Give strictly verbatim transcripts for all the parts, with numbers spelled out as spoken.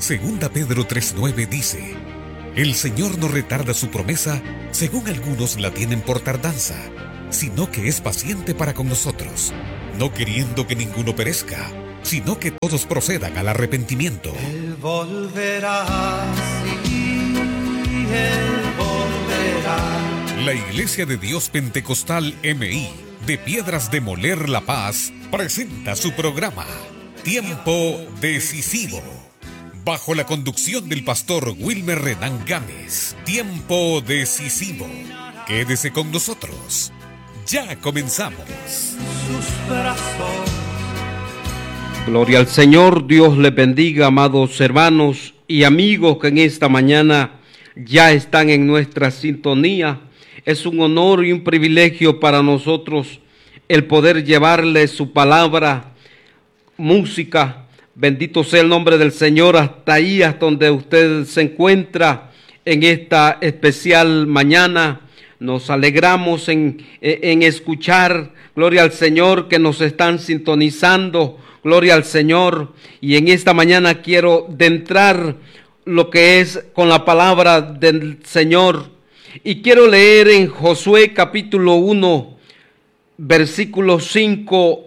Segunda Pedro tres nueve dice: el Señor no retarda su promesa, según algunos la tienen por tardanza, sino que es paciente para con nosotros, no queriendo que ninguno perezca, sino que todos procedan al arrepentimiento. Él volverá, sí, Él volverá. La Iglesia de Dios Pentecostal M I de Piedras de Moler La Paz presenta su programa Tiempo Decisivo, bajo la conducción del pastor Wilmer Renan Gámez. Tiempo Decisivo. Quédese con nosotros. Ya comenzamos. Sus brazos. Gloria al Señor. Dios les bendiga, amados hermanos y amigos que en esta mañana ya están en nuestra sintonía. Es un honor y un privilegio para nosotros el poder llevarles su palabra, música. Bendito sea el nombre del Señor, hasta ahí, hasta donde usted se encuentra en esta especial mañana. Nos alegramos en, en escuchar, gloria al Señor, que nos están sintonizando, gloria al Señor. Y en esta mañana quiero adentrar lo que es con la palabra del Señor. Y quiero leer en Josué capítulo uno, versículo cinco,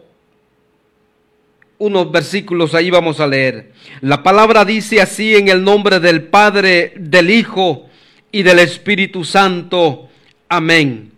unos versículos, ahí vamos a leer. La palabra dice así: en el nombre del Padre, del Hijo y del Espíritu Santo. Amén.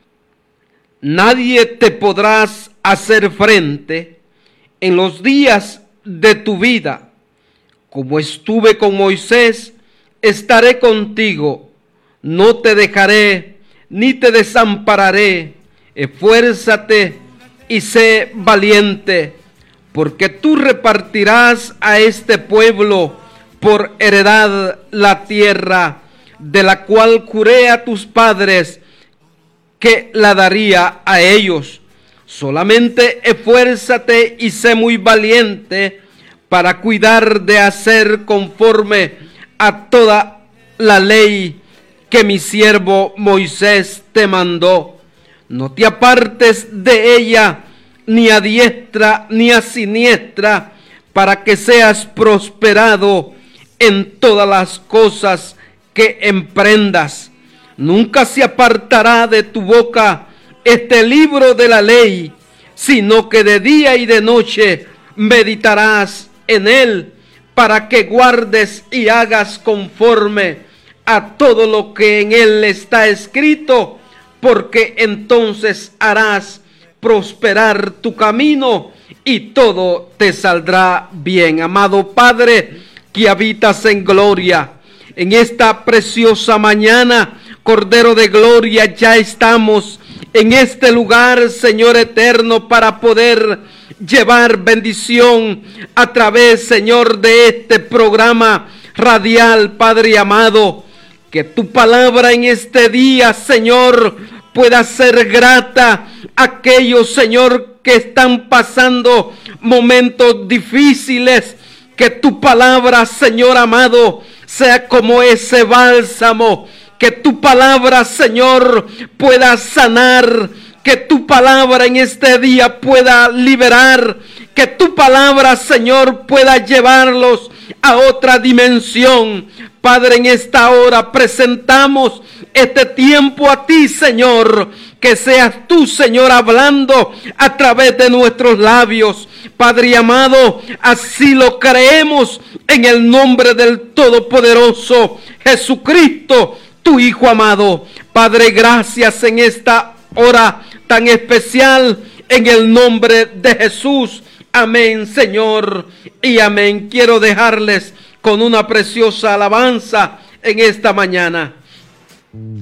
Nadie te podrás hacer frente en los días de tu vida. Como estuve con Moisés, estaré contigo. No te dejaré ni te desampararé. Esfuérzate y sé valiente, porque tú repartirás a este pueblo por heredad la tierra de la cual juré a tus padres que la daría a ellos. Solamente esfuérzate y sé muy valiente para cuidar de hacer conforme a toda la ley que mi siervo Moisés te mandó. No te apartes de ella ni a diestra ni a siniestra, para que seas prosperado en todas las cosas que emprendas. Nunca se apartará de tu boca este libro de la ley, sino que de día y de noche meditarás en él, para que guardes y hagas conforme a todo lo que en él está escrito, porque entonces harás prosperar tu camino y todo te saldrá bien. Amado Padre, que habitas en gloria, en esta preciosa mañana, Cordero de Gloria, ya estamos en este lugar, Señor eterno, para poder llevar bendición a través, Señor, de este programa radial, Padre amado. Que tu palabra en este día, Señor, pueda ser grata a aquellos, Señor, que están pasando momentos difíciles. Que tu palabra, Señor amado, sea como ese bálsamo. Que tu palabra, Señor, pueda sanar. Que tu palabra en este día pueda liberar. Que tu palabra, Señor, pueda llevarlos a otra dimensión. Padre, en esta hora presentamos este tiempo a ti, Señor. Que seas tú, Señor, hablando a través de nuestros labios. Padre amado, así lo creemos en el nombre del Todopoderoso Jesucristo, tu Hijo amado. Padre, gracias en esta hora tan especial, en el nombre de Jesús. Amén, Señor, y amén. Quiero dejarles con una preciosa alabanza en esta mañana.